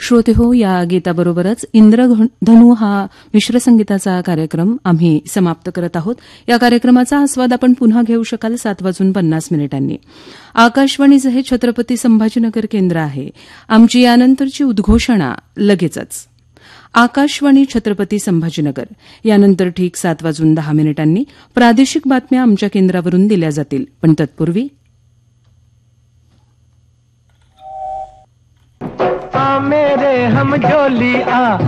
श्रोते हो, या गीताबरोबरच इंद्रधनू हा मिश्रसंगीताचा कार्यक्रम आम्ही समाप्त करत आहोत. या कार्यक्रमाचा आस्वाद आपण पुन्हा घेऊ शकाल 7:50 आकाशवाणीचं हे छत्रपती संभाजीनगर केंद्र आहे. आमची यानंतरची उद्घोषणा लगेचच. आकाशवाणी छत्रपती संभाजीनगर. यानंतर ठीक 7:10 प्रादेशिक बातम्या आमच्या केंद्रावरून दिल्या जातील. पण तत्पूर्वी मेरे हम जोली आ